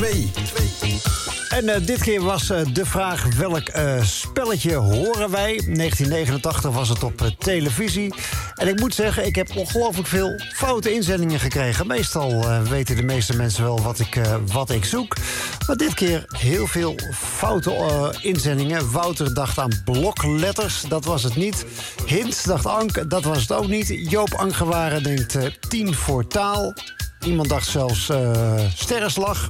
En dit keer was de vraag welk spelletje horen wij. 1989 was het op televisie. En ik moet zeggen, ik heb ongelooflijk veel foute inzendingen gekregen. Meestal weten de meeste mensen wel wat ik zoek. Maar dit keer heel veel foute inzendingen. Wouter dacht aan blokletters, dat was het niet. Hint dacht Ank, dat was het ook niet. Joop Angewaren denkt 10 voor taal. Iemand dacht zelfs sterrenslag.